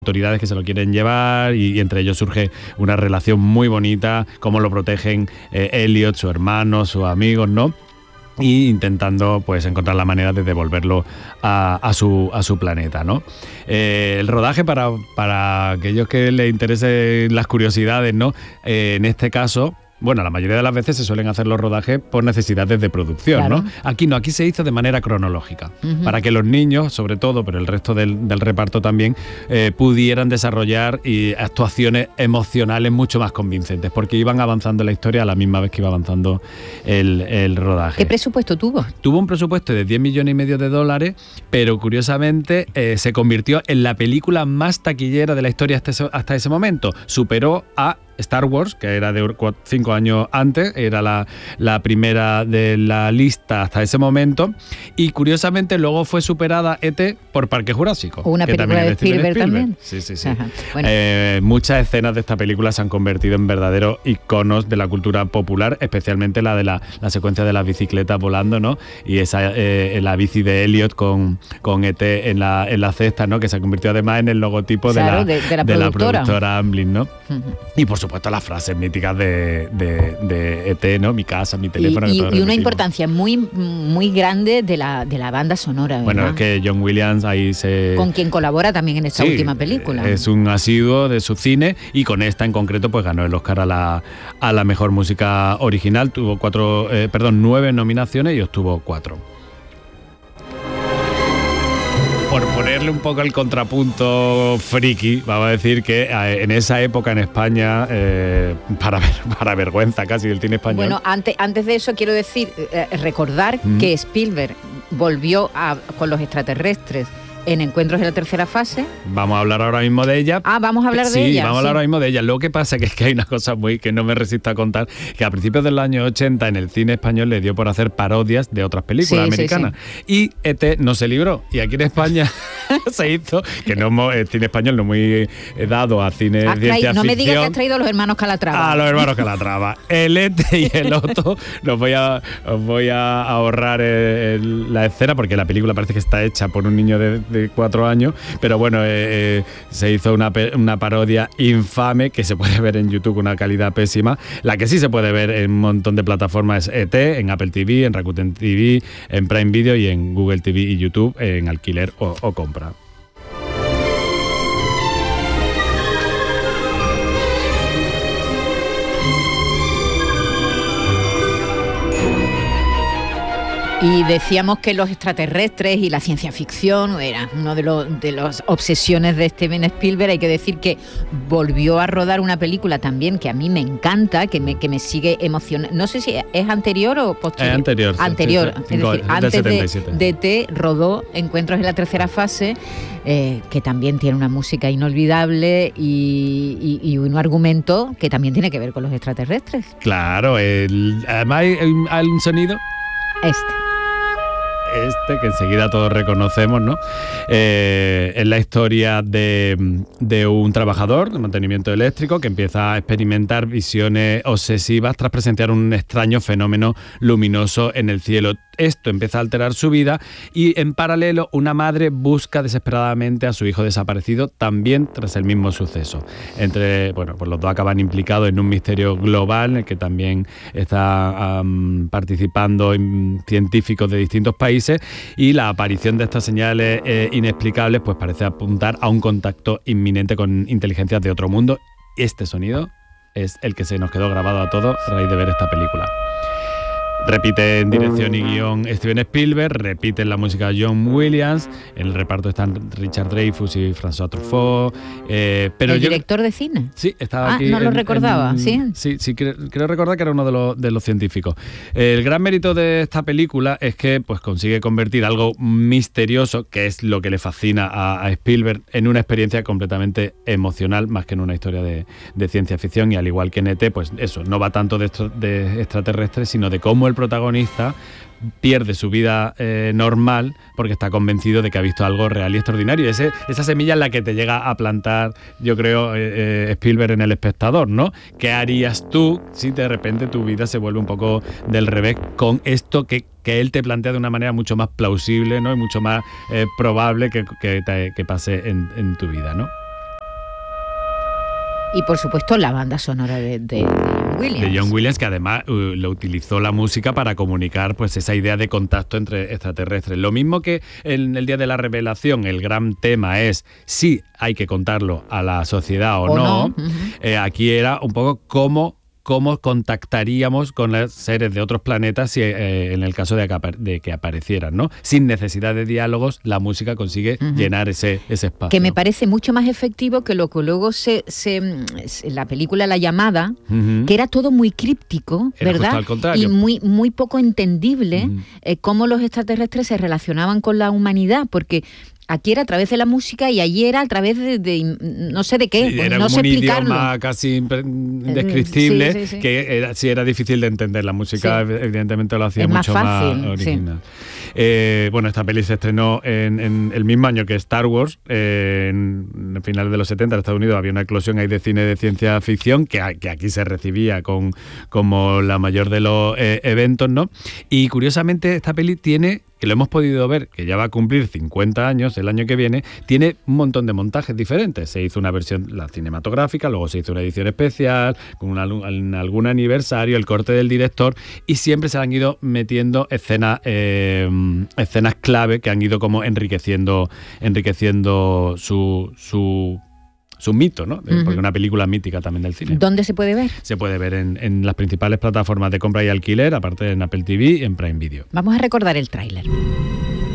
autoridades que se lo quieren llevar y entre ellos surge una relación muy bonita, cómo lo protegen Elliot, su hermano, sus amigos, ¿no? Y intentando pues encontrar la manera de devolverlo a su planeta, ¿no? El rodaje, para aquellos que les interesen las curiosidades, ¿no? En este caso, bueno, la mayoría de las veces se suelen hacer los rodajes por necesidades de producción, claro, ¿no? Aquí no, aquí se hizo de manera cronológica, para que los niños, sobre todo, pero el resto del reparto también, pudieran desarrollar actuaciones emocionales mucho más convincentes, porque iban avanzando la historia a la misma vez que iba avanzando el rodaje. ¿Qué presupuesto tuvo? Tuvo un presupuesto de $10,5 millones, pero curiosamente se convirtió en la película más taquillera de la historia hasta ese momento. Superó a Star Wars, que era de 5 años antes, era la primera de la lista hasta ese momento, y curiosamente luego fue superada E.T. por Parque Jurásico. Una película de Spielberg también. Sí. Ajá. Bueno. Muchas escenas de esta película se han convertido en verdaderos iconos de la cultura popular, especialmente la de la secuencia de las bicicletas volando, ¿no? Y esa la bici de Elliot con E.T. en la cesta, ¿no? Que se convirtió además en el logotipo, claro, de la productora Amblin, ¿no? Y por supuesto las frases míticas de E.T., ¿no? Mi casa, mi teléfono. Y una importancia muy, muy grande de la banda sonora, ¿verdad? Bueno, es que John Williams ahí con quien colabora también en esta última película. Es un asiduo de su cine y con esta en concreto pues ganó el Oscar a la mejor música original. Tuvo 9 nominaciones y obtuvo 4. Por ponerle un poco el contrapunto friki, vamos a decir que en esa época en España, para vergüenza casi del cine español. Bueno, antes de eso quiero decir, recordar que Spielberg volvió con los extraterrestres en Encuentros de la tercera fase. Vamos a hablar ahora mismo de ella. Vamos a hablar de ella. Sí, vamos a hablar ahora mismo de ella. Lo que pasa es que hay una cosa que no me resisto a contar, que a principios de los años 80 en el cine español le dio por hacer parodias de otras películas americanas. Y E.T. no se libró. Y aquí en España se hizo, que el cine español no muy dado a cine de ciencia ficción. No me digas que has traído a los hermanos Calatrava. A los hermanos Calatrava. El E.T. y el Otto, os voy a ahorrar la escena, porque la película parece que está hecha por un niño de 4 años, pero bueno, se hizo una parodia infame que se puede ver en YouTube con una calidad pésima. La que sí se puede ver en un montón de plataformas es E.T., en Apple TV, en Rakuten TV, en Prime Video y en Google TV y YouTube en alquiler o compra. Y decíamos que los extraterrestres y la ciencia ficción eran una de las obsesiones de Steven Spielberg. Hay que decir que volvió a rodar una película también que a mí me encanta, que me sigue emocionando. No sé si es anterior o posterior. Anterior. Es decir, antes de E.T. rodó Encuentros en la tercera fase, que también tiene una música inolvidable y un argumento que también tiene que ver con los extraterrestres. Claro, además hay un sonido. Que enseguida todos reconocemos, ¿no? Es la historia de un trabajador de mantenimiento eléctrico que empieza a experimentar visiones obsesivas tras presenciar un extraño fenómeno luminoso en el cielo. Esto empieza a alterar su vida y en paralelo una madre busca desesperadamente a su hijo desaparecido también tras el mismo suceso. Pues los dos acaban implicados en un misterio global en el que también están participando científicos de distintos países, y la aparición de estas señales inexplicables pues parece apuntar a un contacto inminente con inteligencias de otro mundo. Este sonido es el que se nos quedó grabado a todos a raíz de ver esta película. Repite en dirección y guión Steven Spielberg, repite en la música John Williams, en el reparto están Richard Dreyfuss y François Truffaut. Pero ¿El director de cine? Sí, estaba aquí. No lo recordaba, ¿sí? Sí, creo recordar que era uno de los científicos. El gran mérito de esta película es que pues consigue convertir algo misterioso, que es lo que le fascina a Spielberg, en una experiencia completamente emocional, más que en una historia de ciencia ficción, y al igual que en E.T., pues eso, no va tanto de extraterrestres, sino de cómo el protagonista pierde su vida normal porque está convencido de que ha visto algo real y extraordinario. Esa semilla es la que te llega a plantar, yo creo, Spielberg en el espectador, ¿no? ¿Qué harías tú si de repente tu vida se vuelve un poco del revés con esto que él te plantea de una manera mucho más plausible, ¿no? Y mucho más probable que pase en tu vida, ¿no? Y por supuesto la banda sonora de John Williams. De John Williams, que además lo utilizó la música para comunicar pues esa idea de contacto entre extraterrestres. Lo mismo que en el Día de la Revelación, el gran tema es si hay que contarlo a la sociedad o no. Uh-huh. Aquí era un poco cómo contactaríamos con los seres de otros planetas si, en el caso de que aparecieran, ¿no? Sin necesidad de diálogos, la música consigue llenar ese espacio. Que me parece mucho más efectivo que lo que luego la película La Llamada, que era todo muy críptico, era ¿verdad? Justo al contrario. Y muy poco entendible cómo los extraterrestres se relacionaban con la humanidad, porque aquí era a través de la música y allí era a través de no sé de qué, sí, era no como sé un explicarlo. Idioma casi indescriptible, sí. Que sí era difícil de entender. La música evidentemente lo hacía mucho más original. Bueno, esta peli se estrenó en el mismo año que Star Wars, en finales de los 70 en Estados Unidos había una eclosión ahí de cine de ciencia ficción que aquí se recibía como la mayor de los eventos, ¿no? Y curiosamente esta peli tiene, que lo hemos podido ver, que ya va a cumplir 50 años el año que viene, tiene un montón de montajes diferentes. Se hizo una versión, la cinematográfica, luego se hizo una edición especial, con algún aniversario, el corte del director, y siempre se han ido metiendo escenas clave que han ido como enriqueciendo su mito, ¿no? Porque es una película mítica también del cine. ¿Dónde se puede ver? Se puede ver en las principales plataformas de compra y alquiler, aparte en Apple TV y en Prime Video. Vamos a recordar el tráiler.